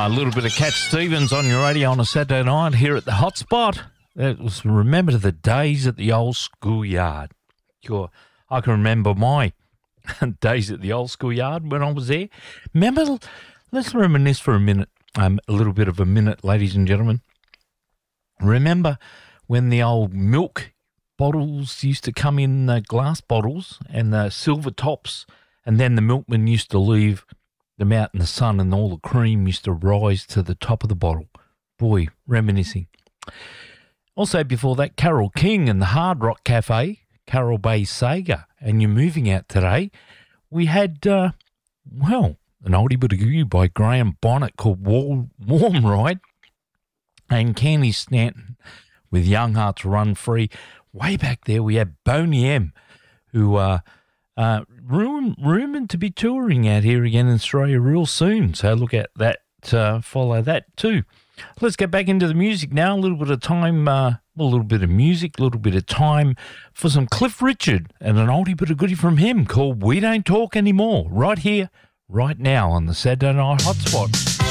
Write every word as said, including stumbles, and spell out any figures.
a little bit of Cat Stevens on your radio on a Saturday night here at the Hotspot. It was remember the days at the old schoolyard. Sure, I can remember my days at the old schoolyard when I was there. Remember, let's reminisce for a minute, um, a little bit of a minute, ladies and gentlemen. Remember when the old milk bottles used to come in uh, glass bottles and the silver tops, and then the milkman used to leave them out in the sun and all the cream used to rise to the top of the bottle. Boy, reminiscing. Also before that, Carole King and the Hard Rock Cafe, Carole Bay Saga, and You're Moving Out Today. We had, uh, well, an oldie but a goodie by Graham Bonnet called Warm, Warm Ride, and Candy Stanton with Young Hearts Run Free. Way back there we had Boney M, who uh, uh, rumored, rumored to be touring out here again in Australia real soon. So look at that, uh, follow that too. Let's get back into the music now. A little bit of time, uh, a little bit of music, a little bit of time for some Cliff Richard and an oldie but a goodie from him called We Don't Talk Anymore, right here, right now on the Saturday Night Hotspot.